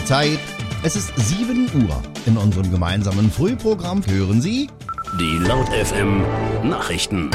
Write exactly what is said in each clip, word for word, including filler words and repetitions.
Zeit. Es ist sieben Uhr. In unserem gemeinsamen Frühprogramm hören Sie die Laut F M Nachrichten.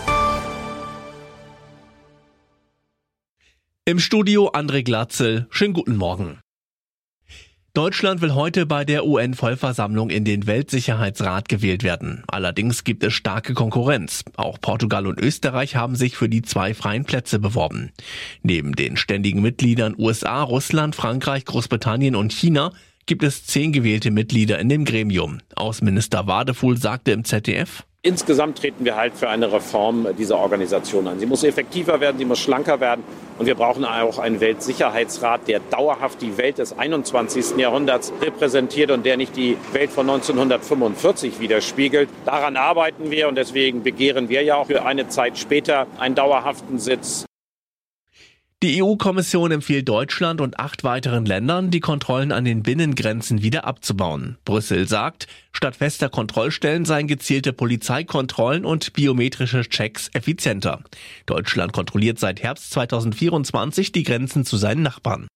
Im Studio André Glatzel. Schönen guten Morgen. Deutschland will heute bei der U N-Vollversammlung in den Weltsicherheitsrat gewählt werden. Allerdings gibt es starke Konkurrenz. Auch Portugal und Österreich haben sich für die zwei freien Plätze beworben. Neben den ständigen Mitgliedern U S A, Russland, Frankreich, Großbritannien und China gibt es zehn gewählte Mitglieder in dem Gremium. Außenminister Wadefuhl sagte im Z D F: Insgesamt treten wir halt für eine Reform dieser Organisation an. Sie muss effektiver werden, sie muss schlanker werden. Und wir brauchen auch einen Weltsicherheitsrat, der dauerhaft die Welt des einundzwanzigsten Jahrhunderts repräsentiert und der nicht die Welt von neunzehnhundertfünfundvierzig widerspiegelt. Daran arbeiten wir und deswegen begehren wir ja auch für eine Zeit später einen dauerhaften Sitz. Die E U-Kommission empfiehlt Deutschland und acht weiteren Ländern, die Kontrollen an den Binnengrenzen wieder abzubauen. Brüssel sagt, statt fester Kontrollstellen seien gezielte Polizeikontrollen und biometrische Checks effizienter. Deutschland kontrolliert seit Herbst zweitausendvierundzwanzig die Grenzen zu seinen Nachbarn.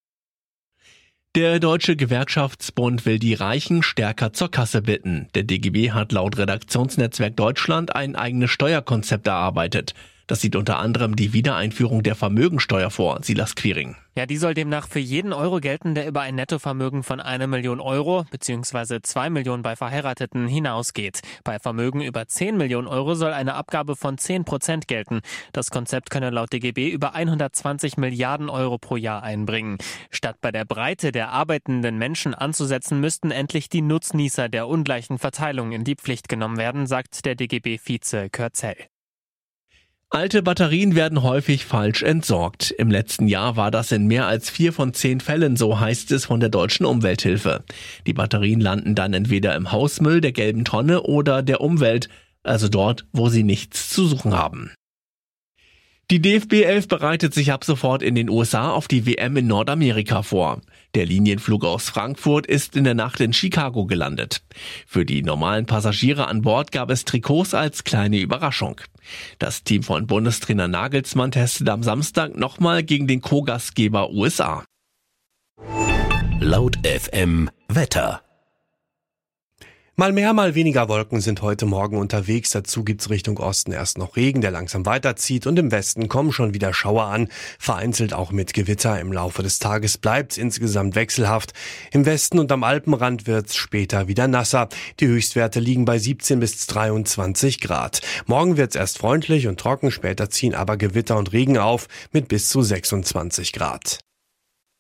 Der Deutsche Gewerkschaftsbund will die Reichen stärker zur Kasse bitten. Der D G B hat laut Redaktionsnetzwerk Deutschland ein eigenes Steuerkonzept erarbeitet. Das sieht unter anderem die Wiedereinführung der Vermögensteuer vor. Silas Quiring. Ja, die soll demnach für jeden Euro gelten, der über ein Nettovermögen von einer Million Euro bzw. zwei Millionen bei Verheirateten hinausgeht. Bei Vermögen über zehn Millionen Euro soll eine Abgabe von zehn Prozent gelten. Das Konzept könne laut D G B über hundertzwanzig Milliarden Euro pro Jahr einbringen. Statt bei der Breite der arbeitenden Menschen anzusetzen, müssten endlich die Nutznießer der ungleichen Verteilung in die Pflicht genommen werden, sagt der D G B-Vize Körzell. Alte Batterien werden häufig falsch entsorgt. Im letzten Jahr war das in mehr als vier von zehn Fällen, so heißt es von der Deutschen Umwelthilfe. Die Batterien landen dann entweder im Hausmüll, der gelben Tonne oder der Umwelt, also dort, wo sie nichts zu suchen haben. Die D F B elf bereitet sich ab sofort in den U S A auf die W M in Nordamerika vor. Der Linienflug aus Frankfurt ist in der Nacht in Chicago gelandet. Für die normalen Passagiere an Bord gab es Trikots als kleine Überraschung. Das Team von Bundestrainer Nagelsmann testet am Samstag nochmal gegen den Co-Gastgeber U S A. Laut F M Wetter. Mal mehr, mal weniger Wolken sind heute Morgen unterwegs. Dazu gibt's Richtung Osten erst noch Regen, der langsam weiterzieht. Und im Westen kommen schon wieder Schauer an. Vereinzelt auch mit Gewitter. Im Laufe des Tages bleibt's insgesamt wechselhaft. Im Westen und am Alpenrand wird's später wieder nasser. Die Höchstwerte liegen bei siebzehn bis dreiundzwanzig Grad. Morgen wird's erst freundlich und trocken. Später ziehen aber Gewitter und Regen auf mit bis zu sechsundzwanzig Grad.